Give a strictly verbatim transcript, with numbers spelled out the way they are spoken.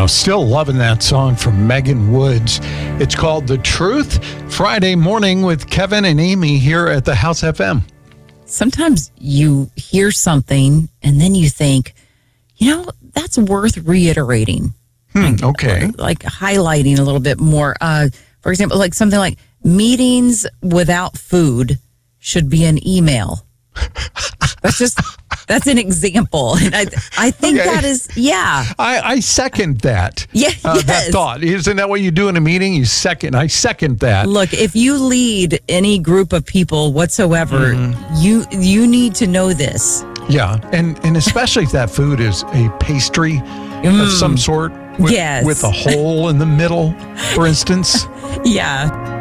still loving that song from Megan Woods. It's called The Truth. Friday morning with Kevin and Amy here at the House F M. Sometimes you hear something and then you think, you know, that's worth reiterating. Hmm, like, okay. Like highlighting a little bit more. Uh, for example, like something like meetings without food should be an email. That's just, that's an example. And I, I think Okay. that is, yeah. I, I second that. Yeah, uh, yes. That thought. Isn't that what you do in a meeting? You second. I second that. Look, if you lead any group of people whatsoever, mm-hmm. you you need to know this. Yeah, and, and especially if that food is a pastry mm. of some sort with, yes. with a hole in the middle, for instance. Yeah.